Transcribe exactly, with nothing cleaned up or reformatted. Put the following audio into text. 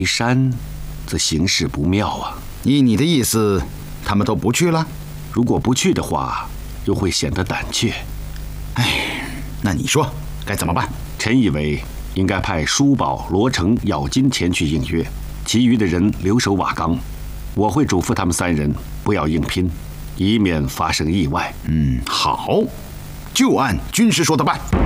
山，则形势不妙啊。 依你的意思，他们都不去了？ 如果不去的话，又会显得胆怯。 哎，那你说该怎么办？ 臣以为应该派叔宝、罗成、咬金前去应约，其余的人留守瓦岗。我会嘱咐他们三人不要硬拼，以免发生意外。 嗯，好，就按军师说的办。